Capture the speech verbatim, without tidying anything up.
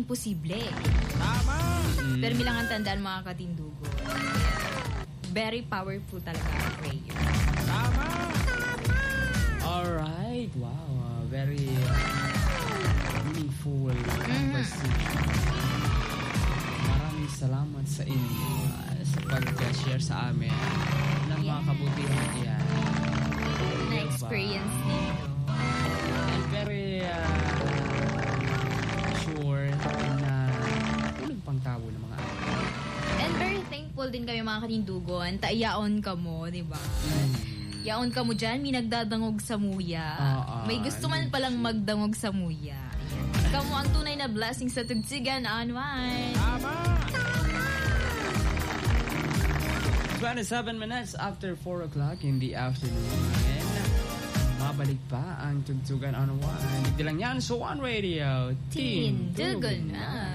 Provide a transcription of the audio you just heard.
imposible. Tama! Mm. Pero milang ang tandaan mga katindugo. Very powerful talaga ang prayer. Tama! Alright, wow. Uh, very uh, meaningful Mm-hmm. conversation. Maraming salamat sa inyo uh, sa pag-share sa amin ng mga Yeah. kabutihan yan. Na-experience ninyo. I'm very uh, sure na tulong pang tao ng mga anak. And very thankful din kami mga katindugon. Taiyaon ka mo, di ba? Mm. Yaon ka mo dyan, may nagdadangog sa muya. Ah, ah, may gusto man palang magdangog sa muya. Ayan. Kamu ang tunay na blessing sa tugsigan, Anway. Tama! twenty-seven minutes after four o'clock in the afternoon. And mabalik pa ang tugtugan on one. Hindi lang yan sa One Radio. Tindugon na.